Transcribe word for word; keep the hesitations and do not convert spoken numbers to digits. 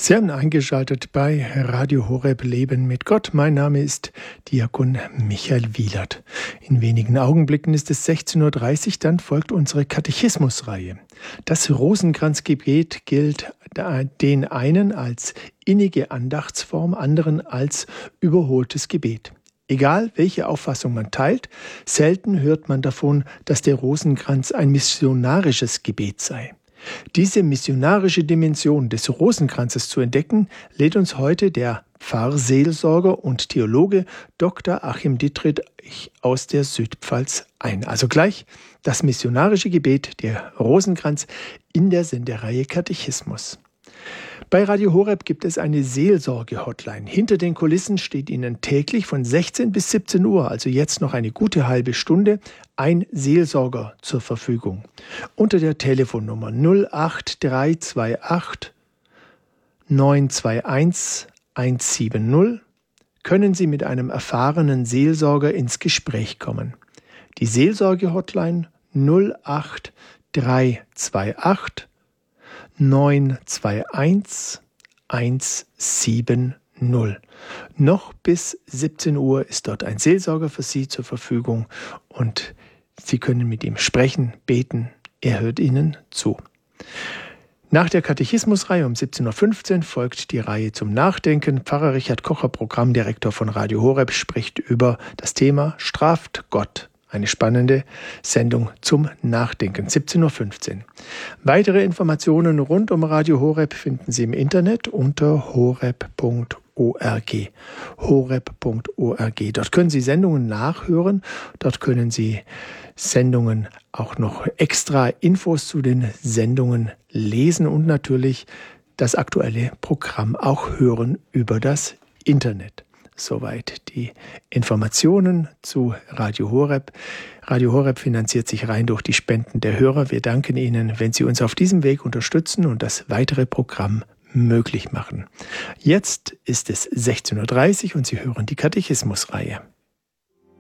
Sie haben eingeschaltet bei Radio Horeb Leben mit Gott. Mein Name ist Diakon Michael Wielert. In wenigen Augenblicken ist es sechzehn Uhr dreißig, dann folgt unsere Katechismusreihe. Das Rosenkranzgebet gilt den einen als innige Andachtsform, anderen als überholtes Gebet. Egal, welche Auffassung man teilt, selten hört man davon, dass der Rosenkranz ein missionarisches Gebet sei. Diese missionarische Dimension des Rosenkranzes zu entdecken, lädt uns heute der Pfarrseelsorger und Theologe Doktor Achim Dittrich aus der Südpfalz ein. Also gleich das missionarische Gebet, der Rosenkranz, in der Sendereihe Katechismus. Bei Radio Horeb gibt es eine Seelsorge-Hotline. Hinter den Kulissen steht Ihnen täglich von sechzehn bis siebzehn Uhr, also jetzt noch eine gute halbe Stunde, ein Seelsorger zur Verfügung. Unter der Telefonnummer null acht drei zwei acht neun zwei eins eins sieben null können Sie mit einem erfahrenen Seelsorger ins Gespräch kommen. Die Seelsorge-Hotline null acht drei zwei acht neun zwei eins eins sieben null. Noch bis siebzehn Uhr ist dort ein Seelsorger für Sie zur Verfügung und Sie können mit ihm sprechen, beten, er hört Ihnen zu. Nach der Katechismusreihe um siebzehn Uhr fünfzehn folgt die Reihe zum Nachdenken. Pfarrer Richard Kocher, Programmdirektor von Radio Horeb, spricht über das Thema Straft Gott. Eine spannende Sendung zum Nachdenken, siebzehn Uhr fünfzehn. Weitere Informationen rund um Radio Horeb finden Sie im Internet unter horeb punkt org. horeb punkt org. Dort können Sie Sendungen nachhören, dort können Sie Sendungen auch noch extra Infos zu den Sendungen lesen und natürlich das aktuelle Programm auch hören über das Internet. Soweit die Informationen zu Radio Horeb. Radio Horeb finanziert sich rein durch die Spenden der Hörer. Wir danken Ihnen, wenn Sie uns auf diesem Weg unterstützen und das weitere Programm möglich machen. Jetzt ist es sechzehn Uhr dreißig und Sie hören die Katechismusreihe.